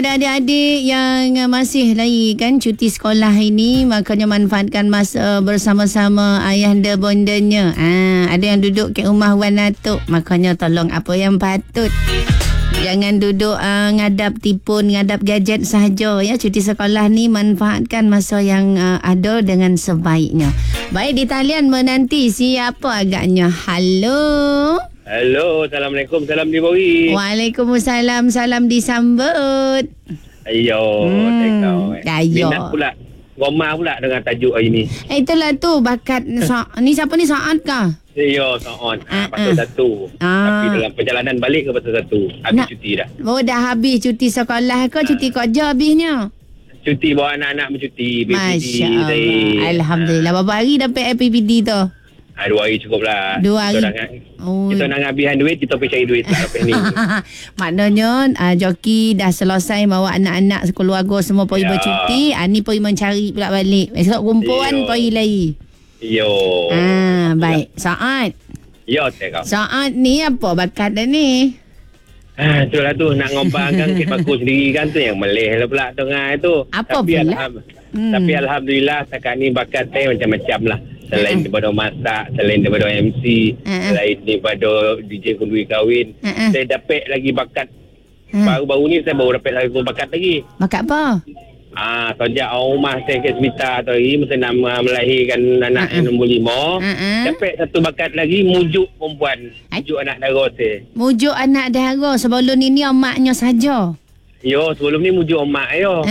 Ada adik-adik yang masih lagi kan cuti sekolah ini, makanya manfaatkan masa bersama-sama ayahanda bondanya. Ada yang duduk kat rumah Wan Atuk, makanya tolong apa yang patut. Jangan duduk ngadap tipun, ngadap gadget sahaja ya. Cuti sekolah ni manfaatkan masa yang ada dengan sebaiknya. Baik, di talian menanti siapa agaknya. Halo. Halo, Assalamualaikum. Salam diberi. Waalaikumsalam. Salam disambut. Ayo, tengok. Minat pula. Gomar pula dengan tajuk hari ni. Itulah tu bakat ni siapa ni, Saad kah? Yo, Saad. Pasal satu. Tapi dalam perjalanan balik ke pasal satu. Habis cuti dah. Oh, dah habis cuti sekolah ke cuti kerja habisnya? Cuti bawa anak-anak bercuti. Masya Allah. Alhamdulillah. Berapa hari dapat PPD tu? 2 hari cukup lah. 2 hari. Kita nak ngabihan duit, kita pergi cari duit lah lepas ni. Maknanya joki dah selesai bawa anak-anak keluarga semua pergi bercuti. Ni pergi mencari pula balik. Esok kumpulan pergi lagi. Yo. Baik. Saad. Yo, tengok. Saad ni apa bakat dia ni? Itulah tu nak ngembangkan kit baku sendiri kan tu yang meleh lah pula tengah tu. Apa tapi pula? Tapi Alhamdulillah setakat ni bakat saya macam-macam lah. Selain daripada masak, selain daripada MC, selain daripada DJ kundui kahwin, saya dapat lagi bakat. Baru-baru ni saya baru dapat lagi bakat lagi. Bakat apa? Sejak rumah saya ke hospital tu hari, masa nak melahirkan anak yang nombor 5, dapat satu bakat lagi, mujuk perempuan. Mujuk anak dara saya. Mujuk anak dara. Sebelum ni emaknya saja. Yo, sebelum ni mujuk emak yo.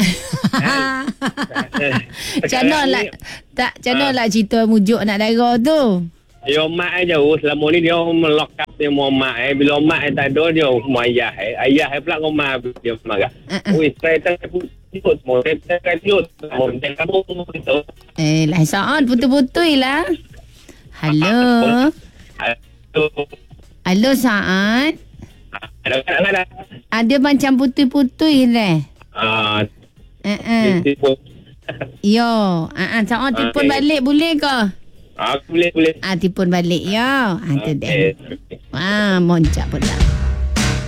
Macam lah cerita mujuk anak dara tu. Yo, mak jauh. Selama ni dia melock up dia mau mak. Bila mak tak ada, dia mau ayah. Ayah pula kau mak dia marah. Ui, saya tak putih. Mau saya tak putih. Mau saya tak putih. Lah Saad, putul-putul lah. Halo. Halo Saad. Ada macam putih-putih lah. Yo, Saad tipun balik boleh ke? Boleh. Tipun balik ya. Tu dah. Moncak pula.